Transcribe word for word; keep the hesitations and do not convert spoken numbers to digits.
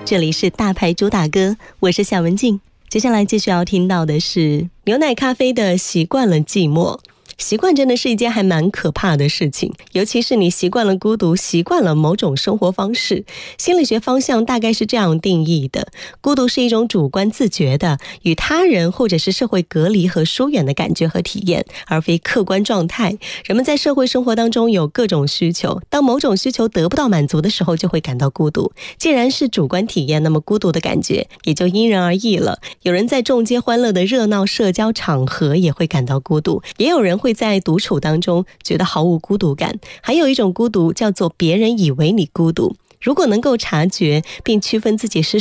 这里是大牌主打歌，我是夏文静。接下来继续要听到的是牛奶咖啡的习惯了寂寞。习惯真的是一件还蛮可怕的事情，尤其是你习惯了孤独，习惯了某种生活方式。心理学方向大概是这样定义的：孤独是一种主观自觉的与他人或者是社会隔离和疏远的感觉和体验，而非客观状态。人们在社会生活当中有各种需求，当某种需求得不到满足的时候，就会感到孤独。既然是主观体验，那么孤独的感觉也就因人而异了。有人在众皆欢乐的热闹社交场合也会感到孤独，也有人会在独处当中觉得毫无孤独感。还有一种孤独叫做别人以为你孤独，如果能够察觉并区分自己是